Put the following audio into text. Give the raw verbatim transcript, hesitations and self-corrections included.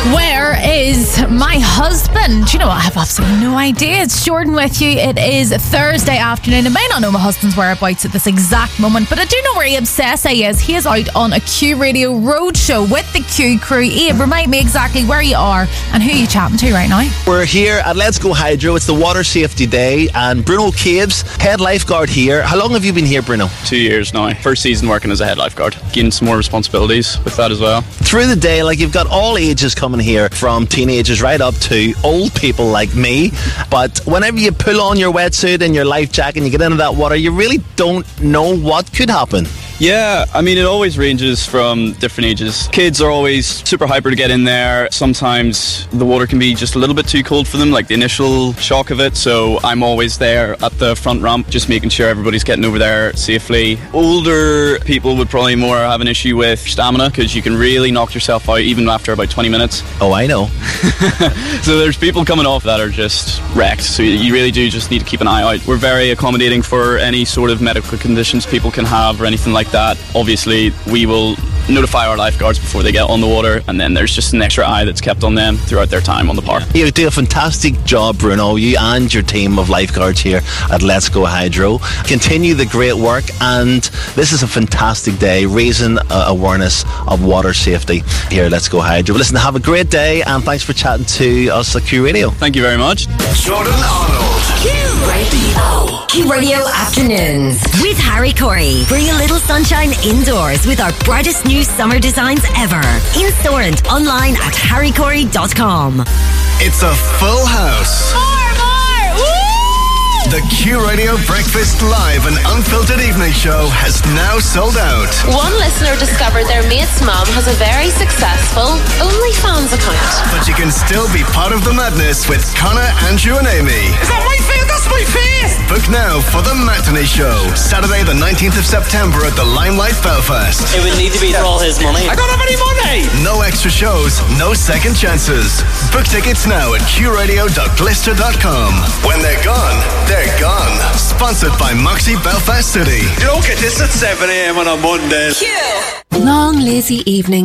Where is my husband? You know what? I have absolutely no idea. It's Jordan with you. It is Thursday afternoon. I may not know my husband's whereabouts at this exact moment, but I do know where he obsessed he is. He is out on a Q Radio roadshow with the Q crew. Ian, remind me exactly where you are and who you're chatting to right now. We're here at Let's Go Hydro. It's the Water Safety Day, and Bruno Caves, head lifeguard here. How long have you been here, Bruno? Two years now. First season working as a head lifeguard. Gained some more responsibilities with that as well. Through the day, like, you've got all ages coming here, from teenagers right up to old people like me. But whenever you pull on your wetsuit and your life jacket and you get into that water, you really don't know what could happen. Yeah, I mean, it always ranges from different ages. Kids are always super hyper to get in there. Sometimes the water can be just a little bit too cold for them, like the initial shock of it. So I'm always there at the front ramp, just making sure everybody's getting over there safely. Older people would probably more have an issue with stamina, because you can really knock yourself out even after about twenty minutes. Oh, I know. So there's people coming off that are just wrecked. So you really do just need to keep an eye out. We're very accommodating for any sort of medical conditions people can have or anything like that. Obviously, we will notify our lifeguards before they get on the water, and then there's just an extra eye that's kept on them throughout their time on the park. You do a fantastic job, Bruno, you and your team of lifeguards here at Let's Go Hydro. Continue the great work, and this is a fantastic day, raising uh, awareness of water safety here at Let's Go Hydro. Listen, have a great day, and thanks for chatting to us at Q Radio. Thank you very much. Jordan Arnold. Q Radio. Q Radio Afternoons with Harry Corey. Bring a little sunshine indoors with our brightest new summer designs ever. In store and online at harry corey dot com. It's a full house. More, more! Woo! The Q Radio Breakfast Live and Unfiltered Evening Show has now sold out. One listener discovered their mate's mum has a very successful OnlyFans account. But you can still be part of the madness with Connor, Andrew and Amy. Is that my face? That's my face! Book now for the Matinee Show, Saturday the nineteenth of September at the Limelight Belfast. It would need to be for all his money. I don't have any money! No extra shows, no second chances. Book tickets now at q radio dot glister dot com. When they're gone, they're gone. Sponsored by Moxie Belfast City. You don't get this at seven a.m. on a Monday. Long, lazy evening.